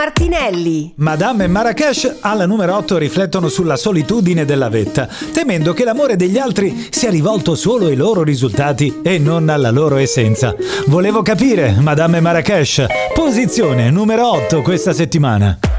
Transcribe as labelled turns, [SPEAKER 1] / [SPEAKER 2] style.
[SPEAKER 1] Martinelli.
[SPEAKER 2] Madame e Marrakesh alla numero 8 riflettono sulla solitudine della vetta, temendo che l'amore degli altri sia rivolto solo ai loro risultati e non alla loro essenza. Volevo capire, Madame e Marrakesh, posizione numero 8 questa settimana.